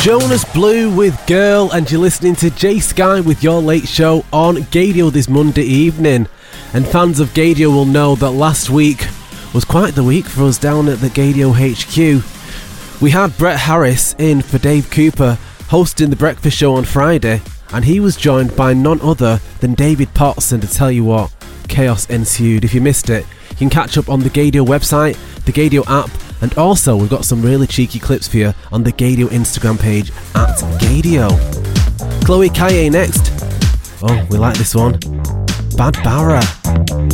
Jonas Blue with Girl, and you're listening to Jay Sky with your late show on Gaydio this Monday evening. And fans of Gaydio will know that last week was quite the week for us down at the Gaydio HQ. We had Brett Harris in for Dave Cooper hosting the breakfast show on Friday, and he was joined by none other than David Potts, and to tell you what, chaos ensued. If you missed it, you can catch up on the Gaydio website, the Gaydio app, and also we've got some really cheeky clips for you on the Gaydio Instagram page at Gaydio. Chloe Kaye next. Oh, we like this one. Bad Barra.